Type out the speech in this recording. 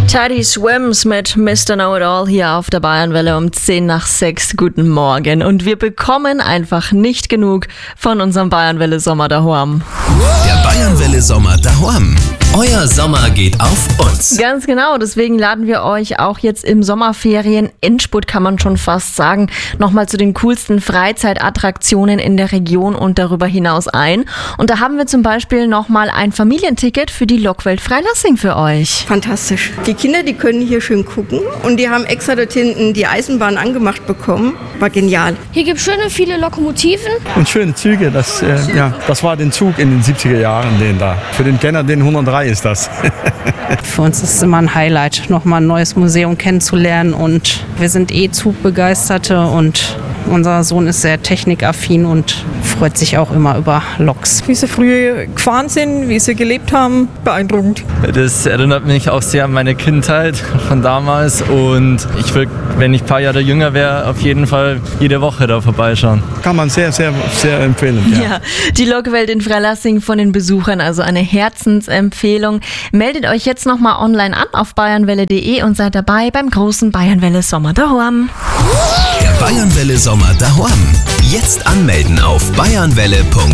Teddy Swims mit Mr. Know-It-All hier auf der Bayernwelle um 5:10. Guten Morgen. Und wir bekommen einfach nicht genug von unserem Bayernwelle Sommer daheim. Der Bayernwelle Sommer daheim. Euer Sommer geht auf uns. Ganz genau, deswegen laden wir euch auch jetzt im Sommerferien Endspurt, kann man schon fast sagen, nochmal zu den coolsten Freizeitattraktionen in der Region und darüber hinaus ein. Und da haben wir zum Beispiel nochmal ein Familienticket für die Lokwelt Freilassing für euch. Fantastisch. Die Kinder, die können hier schön gucken und die haben extra dort hinten die Eisenbahn angemacht bekommen. War genial. Hier gibt es schöne viele Lokomotiven. Und schöne Züge, das war den Zug in den 70er Jahren, den da. Für den Kenner, den 103 ist das. Für uns ist es immer ein Highlight, nochmal ein neues Museum kennenzulernen, und wir sind Zugbegeisterte und unser Sohn ist sehr technikaffin und freut sich auch immer über Loks. Wie sie früher gefahren sind, wie sie gelebt haben, beeindruckend. Das erinnert mich auch sehr an meine Kindheit von damals, und ich will, wenn ich ein paar Jahre jünger wäre, auf jeden Fall jede Woche da vorbeischauen. Kann man sehr, sehr, sehr empfehlen. Ja, die Lokwelt in Freilassing von den Besuchern, also eine Herzensempfehlung. Meldet euch jetzt nochmal online an auf bayernwelle.de und seid dabei beim großen Bayernwelle Sommer daheim. Der Bayernwelle Sommer daheim. Jetzt anmelden auf bayernwelle.de.